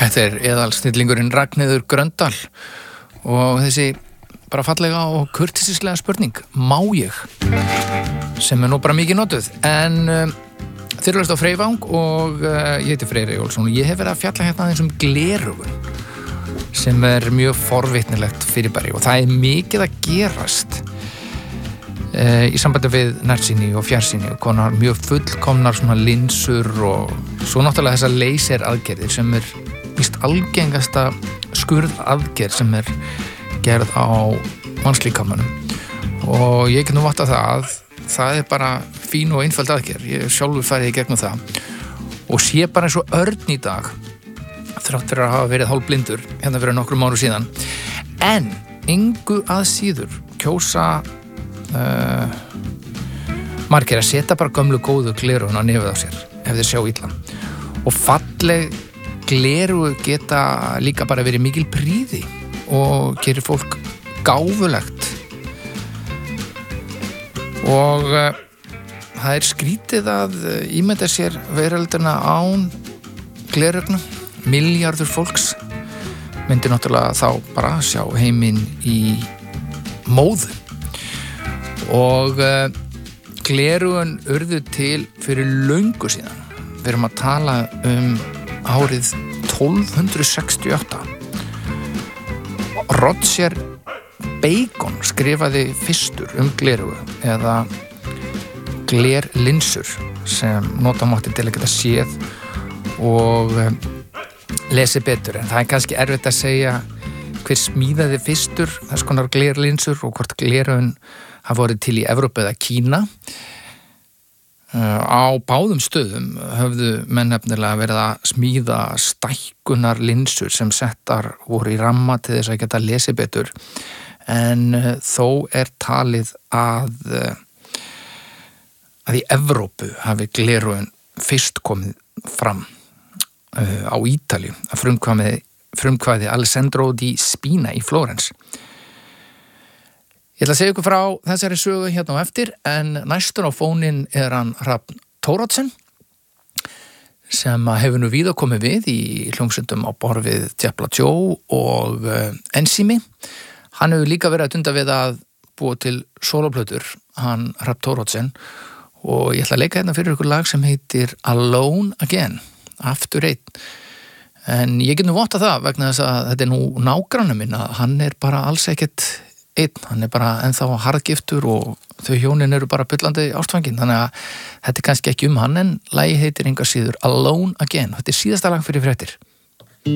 Þetta eðalsnillingurinn Ragnheiður Gröndal og þessi bara fallega og kurteisislega spurning, má ég? Sem nú bara mikið notuð, en þeir eru á Freyvang og ég heiti Freyr Eyjólfsson og ég hef verið að fjalla hérna aðeins gleraugun sem mjög forvitnilegt fyrirbæri og það mikið að gerast í sambandi við nærsýni og fjarsýni og konar mjög fullkomnar svona linsur og svo náttúrulega þessar laser-aðgerðir sem víst algengasta skurðaðgerð sem gerð á mannslíkamanum og ég get nú votta það bara fín og einföld aðgerð, ég sjálfur farið í gegnum það og sé bara eins og örn í dag þrátt fyrir að hafa verið hálfblindur hérna fyrir nokkrum árum síðan en engu að síður kjósa margir að setja bara gömlu góðu gleraugun á nefið á sér ef þeir sjá illa og falleg gleraugu geta líka bara verið mikil prýði og gerir fólk gáfulegt og það skrítið að ímynda sér veröldina án gleraugnum, milljarður fólks myndi náttúrulega þá bara sjá heiminn í móðu og gleraugun urðu til fyrir löngu síðan. Við erum að tala árið 1268. Roger Bacon skrifaði fyrstur gleraugu eða glerlinsur sem nota mátti til að geta séð og lesi betur en það kannski erfitt að segja hver smíðaði fyrstur þess konar glerlinsur og hvort gleraugun hafa vorið til í Evrópu eða Kína. Á báðum stöðum höfðu menn nefnilega verið að smíða stækkunar linsur sem settar voru í ramma til þess að geta lesið betur en þó talið að í Evrópu hafi gleraugun fyrst komið fram á Ítalíu að frumkvæði Alessandro di Spina í Flórens. Ég ætla að segja ykkur frá þessari sögu hérna á eftir en næstur á fóninn hann Hrafn Thoroddsen sem hefur nú víða komið við í hljómsveitum á borð við Djapla Joe og Ensími. Hann hefur líka verið að dunda við að búa til sólóplötur, hann Hrafn Thoroddsen og ég ætla að leika hérna fyrir ykkur lag sem heitir Alone Again, aftur einn. En ég get nú votta það vegna þess að þetta nú nágranni minn að hann bara alls ekkert einn, hann bara ennþá harðgiftur og þau hjónin eru bara bullandi ástfangin, þannig að þetta kannski ekki hann en lagið heitir engar síður Alone Again, þetta síðasta lag fyrir fréttir.